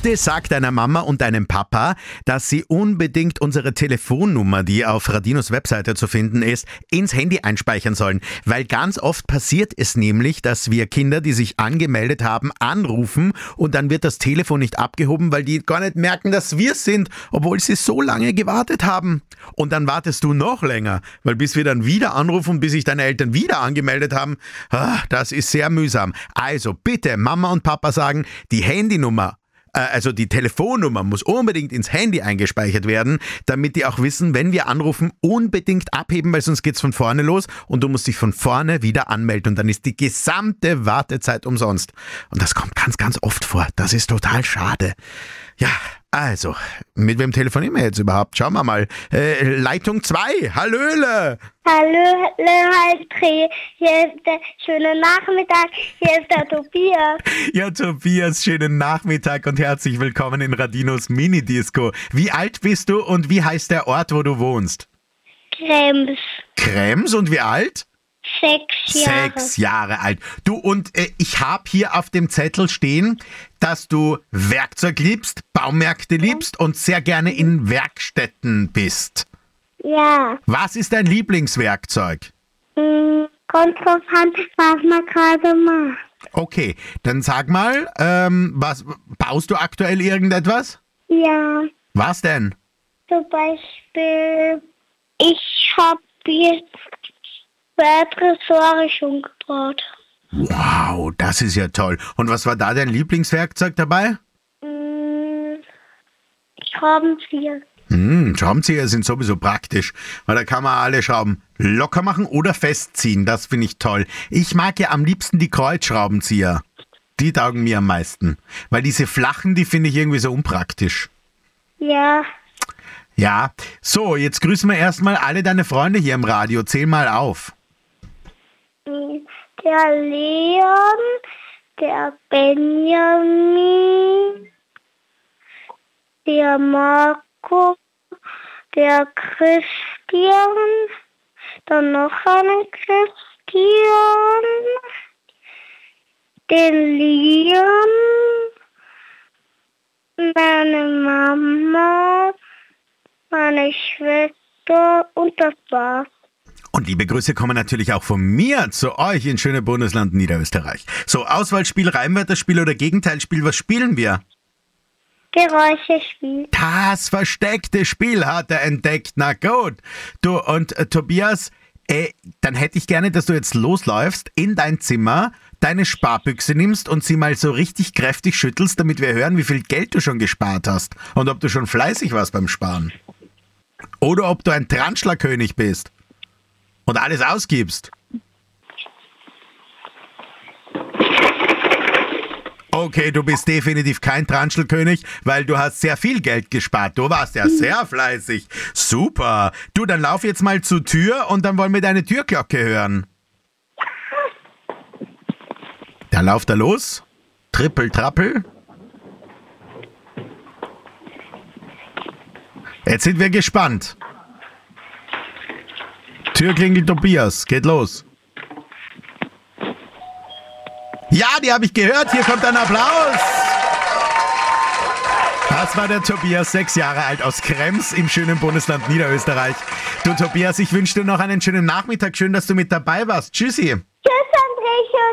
Bitte sag deiner Mama und deinem Papa, dass sie unbedingt unsere Telefonnummer, die auf Radinos Webseite zu finden ist, ins Handy einspeichern sollen. Weil ganz oft passiert es nämlich, dass wir Kinder, die sich angemeldet haben, anrufen und dann wird das Telefon nicht abgehoben, weil die gar nicht merken, dass wir es sind, obwohl sie so lange gewartet haben. Und dann wartest du noch länger, weil bis wir dann wieder anrufen, bis sich deine Eltern wieder angemeldet haben, das ist sehr mühsam. Also bitte Mama und Papa sagen, die Handynummer, also die Telefonnummer muss unbedingt ins Handy eingespeichert werden, damit die auch wissen, wenn wir anrufen, unbedingt abheben, weil sonst geht's von vorne los und du musst dich von vorne wieder anmelden und dann ist die gesamte Wartezeit umsonst. Und das kommt ganz, ganz oft vor. Das ist total schade. Ja, also, mit wem telefonieren wir jetzt überhaupt? Schauen wir mal. Leitung 2, Hallöle! Hallo, Heidreh. Hier ist der schöne Nachmittag. Hier ist der Tobias. Ja, Tobias, schönen Nachmittag und herzlich willkommen in Radinos Mini-Disco. Wie alt bist du und wie heißt der Ort, wo du wohnst? Krems. Krems und wie alt? 6 Jahre. 6 Jahre alt. Du, und ich habe hier auf dem Zettel stehen, dass du Werkzeug liebst, Baumärkte liebst und sehr gerne in Werkstätten bist. Ja. Was ist dein Lieblingswerkzeug? Kommt drauf an, was man gerade macht. Okay, dann sag mal, was baust du aktuell irgendetwas? Ja. Was denn? Zum Beispiel, ich habe jetzt Tresore schon gebaut. Wow, das ist ja toll. Und was war da dein Lieblingswerkzeug dabei? Schraubenzieher. Schraubenzieher sind sowieso praktisch, weil da kann man alle Schrauben locker machen oder festziehen. Das finde ich toll. Ich mag ja am liebsten die Kreuzschraubenzieher. Die taugen mir am meisten. Weil diese flachen, die finde ich irgendwie so unpraktisch. Ja. Ja, so, jetzt grüßen wir erstmal alle deine Freunde hier im Radio. Zähl mal auf. Der Leon, der Benjamin, der Marco, der Christian, dann noch einen Christian, den Leon, meine Mama, meine Schwester und das war's. Und liebe Grüße kommen natürlich auch von mir zu euch in schöne Bundesland Niederösterreich. So, Auswahlspiel, Reimwörterspiel oder Gegenteilspiel, was spielen wir? Geräuschespiel. Das versteckte Spiel hat er entdeckt. Na gut. Du und Tobias, dann hätte ich gerne, dass du jetzt losläufst in dein Zimmer, deine Sparbüchse nimmst und sie mal so richtig kräftig schüttelst, damit wir hören, wie viel Geld du schon gespart hast und ob du schon fleißig warst beim Sparen. Oder ob du ein Transchlerkönig bist und alles ausgibst. Okay, du bist definitiv kein Transchelkönig, weil du hast sehr viel Geld gespart. Du warst ja sehr fleißig. Super. Du, dann lauf jetzt mal zur Tür und dann wollen wir deine Türglocke hören. Da lauft er los. Trippel, trappel. Jetzt sind wir gespannt. Türklingel Tobias, geht los. Ja, die habe ich gehört. Hier kommt ein Applaus. Das war der Tobias, 6 Jahre alt, aus Krems im schönen Bundesland Niederösterreich. Du Tobias, ich wünsche dir noch einen schönen Nachmittag. Schön, dass du mit dabei warst. Tschüssi. Tschüss, André.